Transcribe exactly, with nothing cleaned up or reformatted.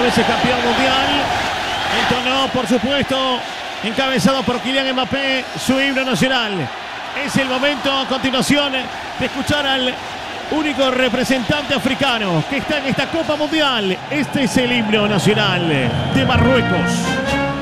veces campeón mundial. Entonó, por supuesto, encabezado por Kylian Mbappé, su himno nacional. Es el momento a continuación de escuchar al único representante africano que está en esta Copa Mundial. Este es el himno nacional de Marruecos.